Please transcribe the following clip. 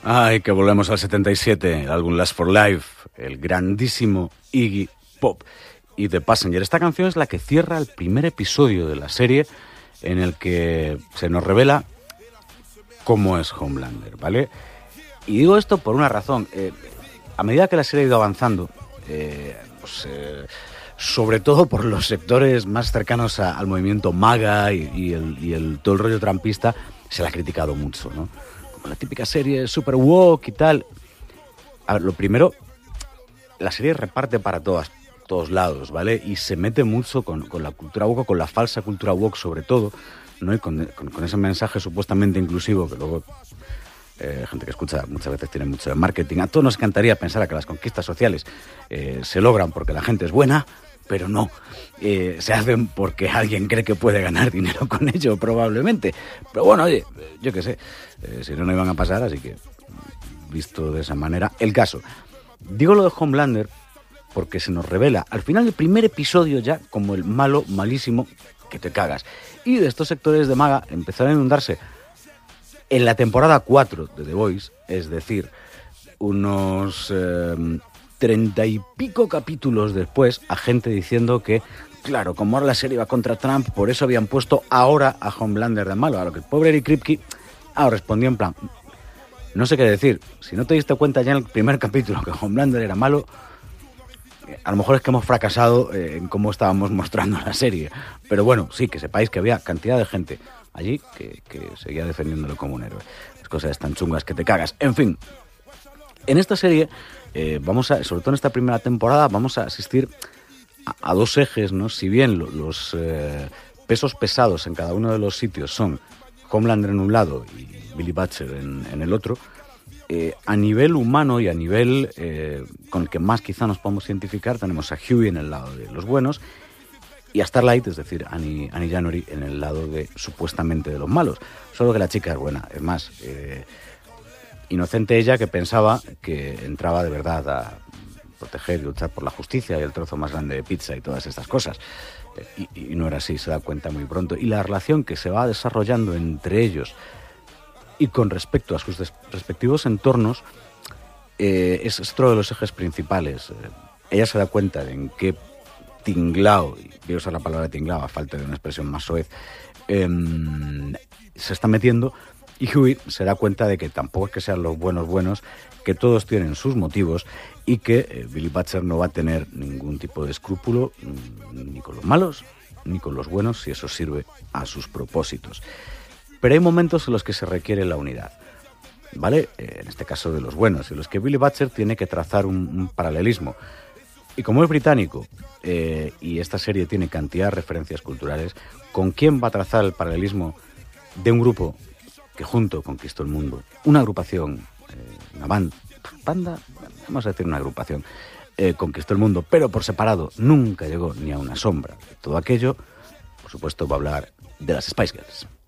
Ay, que volvemos al 77, el álbum Last for Life, el grandísimo Iggy Pop y The Passenger. Esta canción es la que cierra el primer episodio de la serie en el que se nos revela cómo es Homelander, ¿vale? Y digo esto por una razón. A medida que la serie ha ido avanzando, sobre todo por los sectores más cercanos al movimiento MAGA y todo el rollo trampista, se la ha criticado mucho, ¿no? Como la típica serie super woke y tal. A ver, lo primero, la serie reparte para todos lados, ¿vale? Y se mete mucho con la cultura woke, con la falsa cultura woke sobre todo, ¿no? Y con ese mensaje supuestamente inclusivo que luego gente que escucha muchas veces tiene mucho de marketing. A todos nos encantaría pensar que las conquistas sociales se logran porque la gente es buena, pero no. Se hacen porque alguien cree que puede ganar dinero con ello, probablemente. Pero bueno, oye, yo qué sé, si no iban a pasar, así que visto de esa manera. El caso, digo lo de Homelander porque se nos revela al final del primer episodio ya como el malo, malísimo, que te cagas. Y de estos sectores de MAGA empezaron a inundarse en la temporada 4 de The Voice, es decir, unos 30 y pico capítulos después, a gente diciendo que, claro, como ahora la serie va contra Trump, por eso habían puesto ahora a Homelander de malo. A lo que el pobre Eric Kripke respondió en plan, no sé qué decir, si no te diste cuenta ya en el primer capítulo que Homelander era malo, a lo mejor es que hemos fracasado en cómo estábamos mostrando la serie. Pero bueno, sí, que sepáis que había cantidad de gente allí que seguía defendiéndolo como un héroe. Las cosas tan chungas que te cagas. En fin, en esta serie, sobre todo en esta primera temporada, vamos a asistir a dos ejes, ¿no? Si bien los pesos pesados en cada uno de los sitios son Homelander en un lado y Billy Butcher en el otro, a nivel humano y a nivel con el que más quizá nos podemos identificar, tenemos a Hughie en el lado de los buenos y a Starlight, es decir, Annie January, en el lado de supuestamente de los malos. Solo que la chica es buena, es más, inocente ella que pensaba que entraba de verdad a proteger y luchar por la justicia y el trozo más grande de pizza y todas estas cosas. Y no era así, se da cuenta muy pronto. Y la relación que se va desarrollando entre ellos y con respecto a sus respectivos entornos es otro de los ejes principales. Ella se da de en qué tinglao, y voy a usar la palabra tinglao a falta de una expresión más soez, se está metiendo, y Hughie se da cuenta de que tampoco es que sean los buenos, que todos tienen sus motivos y que Billy Butcher no va a tener ningún tipo de escrúpulo ni con los malos ni con los buenos si eso sirve a sus propósitos. Pero hay momentos en los que se requiere la unidad, ¿vale? En este caso de los buenos, en los que Billy Butcher tiene que trazar un paralelismo. Y como es británico y esta serie tiene cantidad de referencias culturales, ¿con quién va a trazar el paralelismo de un grupo que junto conquistó el mundo? Una agrupación, una banda, vamos a decir una agrupación, conquistó el mundo, pero por separado nunca llegó ni a una sombra. De todo aquello, por supuesto, va a hablar de las Spice Girls.